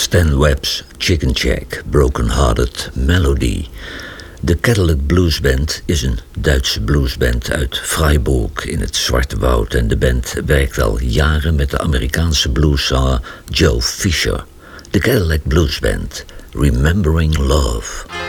Stan Webb's Chicken Shack, Broken Hearted Melody. De Cadillac Blues Band is een Duitse bluesband uit Freiburg in het Zwarte Woud en de band werkt al jaren met de Amerikaanse blueszanger Joe Fisher. De Cadillac Blues Band, Remembering Love.